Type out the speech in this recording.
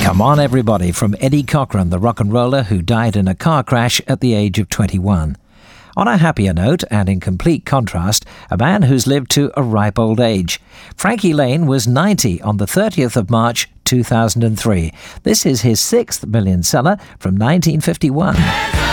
Come On Everybody from Eddie Cochran, the rock and roller who died in a car crash at the age of 21. On a happier note, and in complete contrast, a man who's lived to a ripe old age. Frankie Laine was 90 on the 30th of March 2003. This is his 6th million seller from 1951.